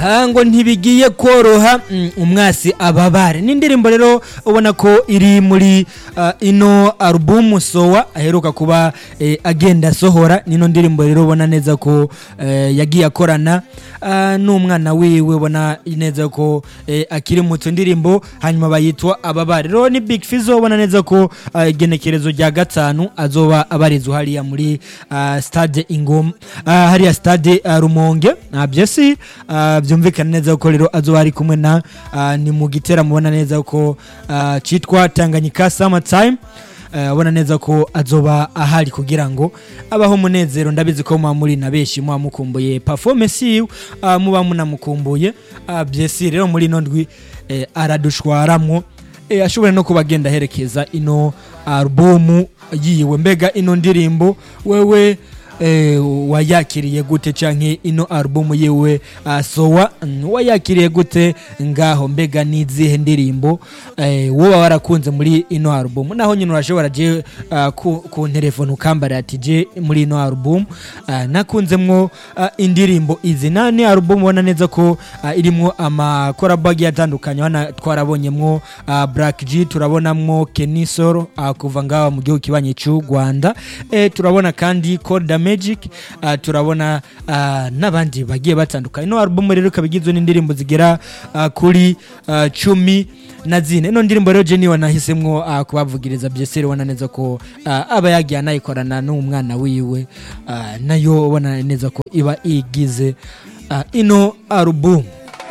ngo ntibigiye koroha umwasi ababare n'indirimbo rero ubona ko iri muri ino album Sowa aheruka kuba agenda sohora nino ndirimbo rero ubona neza ko yagiye akorana n'umwana wiwe ubona neza ko akiri muto ndirimbo hanyuma bayitwa ababare rero ni Big Fizzo ubona neza ko igenekerezo rya gatanu azoba abarizo hariya muri stade Ingoma hariya stade Rumonge byesi byumvikana neza ko rero azoba ari kumwe na ni mu gitera mubona neza ko citwa Tanganyika Summer Time ubona neza ko azoba ahari kugira ngo abaho munezero ndabizi ko muri nabeshi mukumbuye performance muba munamukumbuye byesi rero muri nondwi aradushwaramwo ashobora no kubagenda herekeza ino album yiwe mbega ino ndirimbo wewe wayakiriye gute canke ino album yewe Sowa wayakiriye gute ngaho mbega nizihe ndirimbo woba warakunze muri ino album naho nyine urashobora je ku telefone ukambara ati je muri ino album nakunzemwo indirimbo izi nani album ubona neza ko irimwo ama collab atandukanye wana twarabonyemwo Black G turabonamwo Kenny Solo kuva ngaho mu gihugu kibanye cy'u Rwanda turabona kandi Code Magic turabona nabandi bagiye batandukanye no album rero kabigizwe n'indirimbo zigera kuri 10 na zine no ndirimbo rero je ni wanahisemwo kubavugiriza byesere wana neza ko aba yagiye nayikorana n'umwana wiwe nayo ubona neza ko iba igize ino album